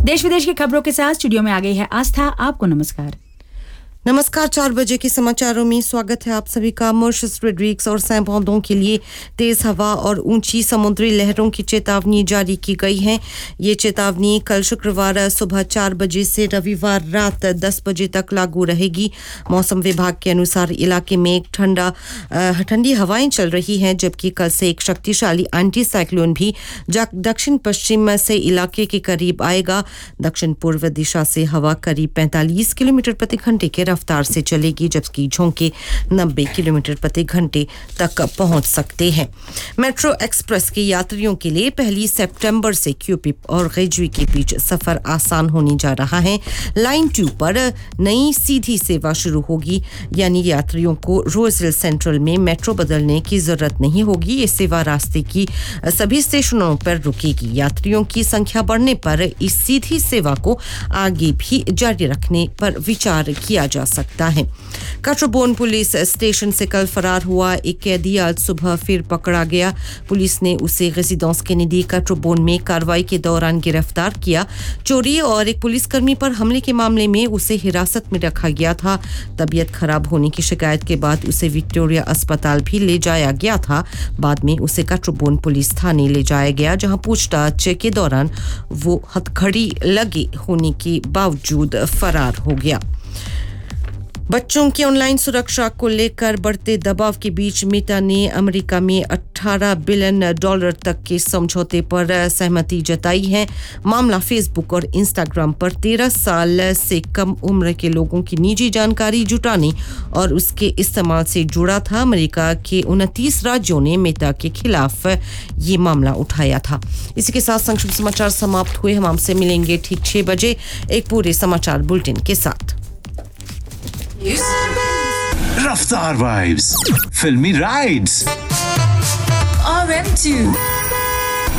देश विदेश की खबरों के साथ स्टूडियो में आ गई है आस्था। आपको नमस्कार। 4 बजे के समाचारों में स्वागत है आप सभी का। मॉरिशस, रेड्रिक्स और सैंट पौधों के लिए तेज हवा और ऊंची समुद्री लहरों की चेतावनी जारी की गई है। ये चेतावनी कल शुक्रवार सुबह 4 बजे से रविवार रात 10 बजे तक लागू रहेगी। मौसम विभाग के अनुसार इलाके में एक ठंडी हवाएं चल रही हैं, जबकि कल से एक शक्तिशाली एंटी साइक्लोन भी दक्षिण पश्चिम से इलाके के करीब आएगा। दक्षिण पूर्व दिशा से हवा करीब 45 किलोमीटर प्रति घंटे के रफ्तार से चलेगी, जबकि झोंके 90 किलोमीटर प्रति घंटे तक पहुंच सकते हैं। मेट्रो एक्सप्रेस के यात्रियों के लिए 1 सितंबर से क्यूपिप और गैजुई के बीच सफर आसान होने जा रहा है। लाइन 2 पर नई सीधी सेवा शुरू होगी, यानी यात्रियों को रोजविल सेंट्रल में मेट्रो बदलने की जरूरत नहीं होगी। ये सेवा रास्ते की सभी स्टेशनों पर रुकेगी। यात्रियों की संख्या बढ़ने पर इस सीधी सेवा को आगे भी जारी रखने पर विचार किया जा सकता है। काट्रोबोन पुलिस स्टेशन से कल फरार हुआ एक कैदी आज सुबह फिर पकड़ा गया। पुलिस ने उसे रेजिडेंस केनेडी काट्रोबोन में कार्रवाई के दौरान गिरफ्तार किया। चोरी और एक पुलिसकर्मी पर हमले के मामले में उसे हिरासत में रखा गया था। तबीयत खराब होने की शिकायत के बाद उसे विक्टोरिया अस्पताल भी ले जाया गया था। बाद में उसे काट्रोबोन पुलिस थाने ले जाया गया, जहां पूछताछ के दौरान वो हथकड़ी लगे होने के बावजूद फरार हो गया। बच्चों की ऑनलाइन सुरक्षा को लेकर बढ़ते दबाव के बीच मेटा ने अमेरिका में $18 बिलियन तक के समझौते पर सहमति जताई है। मामला फेसबुक और इंस्टाग्राम पर 13 साल से कम उम्र के लोगों की निजी जानकारी जुटाने और उसके इस्तेमाल से जुड़ा था। अमेरिका के 29 राज्यों ने मेटा के खिलाफ ये मामला उठाया था। इसी के साथ संक्षिप्त समाचार समाप्त हुए। हम आपसे मिलेंगे ठीक 6 बजे एक पूरे समाचार बुलेटिन के साथ। रफ्तार वाइब्स, फिल्मी राइड्स, RM2